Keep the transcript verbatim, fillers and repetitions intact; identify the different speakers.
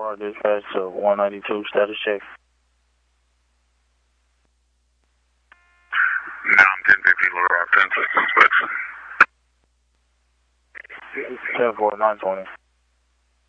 Speaker 1: Aurora dispatch to one ninety-two, status check.
Speaker 2: Now I'm ten fifty, Aurora, ten six inspection.
Speaker 1: ten four, nine twenty.